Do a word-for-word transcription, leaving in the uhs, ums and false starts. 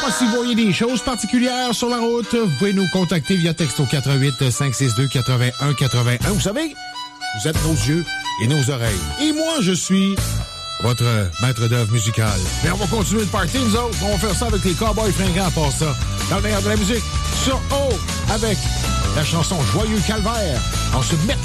pas si vous voyez des choses particulières sur la route, vous pouvez nous contacter via texto quatre un huit, cinq six deux, huit un huit un. Vous savez, vous êtes nos yeux et nos oreilles. Et moi, je suis votre maître d'œuvre musical. Mais on va continuer le party, nous autres. On va faire ça avec les Cowboys fringants à part ça. Dans le meilleur de la musique, sur O, avec la chanson Joyeux Calvaire. On se met